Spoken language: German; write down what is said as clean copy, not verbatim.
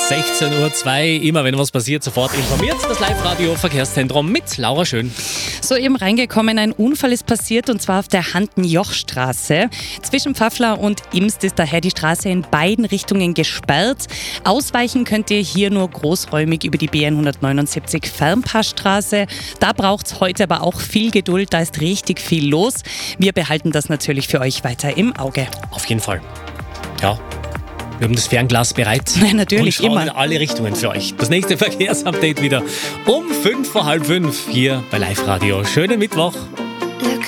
16:02 Uhr. Immer wenn was passiert, sofort informiert das Live-Radio-Verkehrszentrum mit Laura Schön. So eben reingekommen, ein Unfall ist passiert und zwar auf der Hanten-Joch-Straße. Zwischen Pfaffler und Imst ist daher die Straße in beiden Richtungen gesperrt. Ausweichen könnt ihr hier nur großräumig über die BN 179 Fernpassstraße. Da braucht es heute aber auch viel Geduld, da ist richtig viel los. Wir behalten das natürlich für euch weiter im Auge. Auf jeden Fall. Ja. Wir haben das Fernglas bereit. Ja, natürlich, und schauen immer. in alle Richtungen für euch. Das nächste Verkehrsupdate wieder um 5:45 hier bei Live Radio. Schönen Mittwoch.